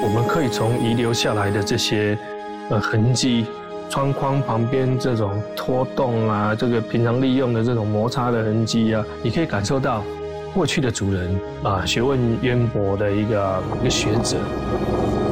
我们可以从遗留下来的这些痕迹，窗框旁边这种拖动啊，这个平常利用的这种摩擦的痕迹啊，你可以感受到过去的主人啊，学问渊博的一个学者。